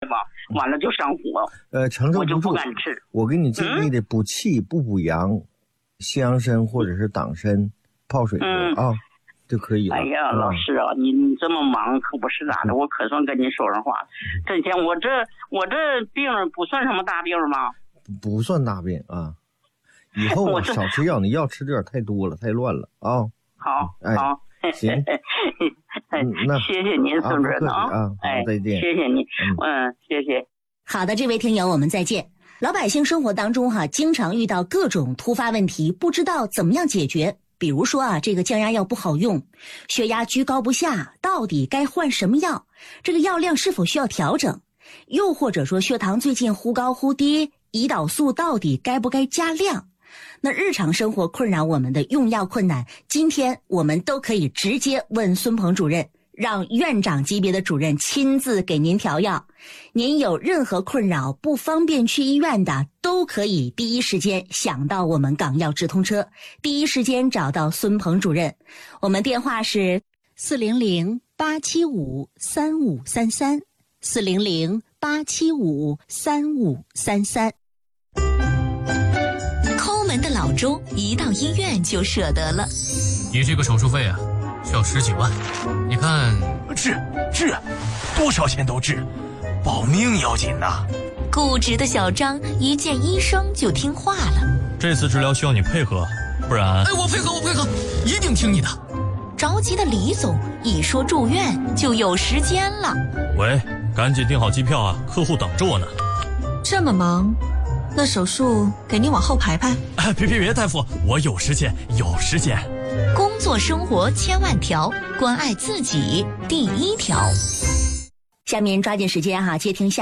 吧，完了就上火， 承受不住， 我就不敢吃。 我给你建议的补气不补阳，西洋参或者是党参泡水啊就可以了。 哎呀，老师啊，你这么忙可不是咋的，我可算跟你说上话了。这天我这病不算什么大病吗？ 不算大病啊。以后少吃药，你药吃的有点太多了，太乱了啊。 好， 好，行。 那谢谢您，孙主任啊。再见。 谢谢你，谢谢。 好的，这位听友，我们再见。老百姓生活当中经常遇到各种突发问题，不知道怎么样解决。比如说这个降压药不好用，血压居高不下，到底该换什么药？这个药量是否需要调整？又或者说血糖最近忽高忽低，胰岛素到底该不该加量？那日常生活困扰我们的用药困难，今天我们都可以直接问孙鹏主任，让院长级别的主任亲自给您调药。您有任何困扰不方便去医院的，都可以第一时间想到我们港药直通车，第一时间找到孙鹏主任。我们电话是400-875-3533 400-875-3533。 抠门的老周一到医院就舍得了。 你这个手术费啊，需要10几万，你看治，多少钱都治，保命要紧呐。 固执的小张一见医生就听话了。 这次治疗需要你配合，不然……我配合，一定听你的。 着急的李总一说住院就有时间了。 喂，赶紧订好机票啊，客户等着我呢。 这么忙，那手术给你往后排排。 别，大夫，我有时间。 工作生活千万条，关爱自己第一条。 下面抓紧时间接听下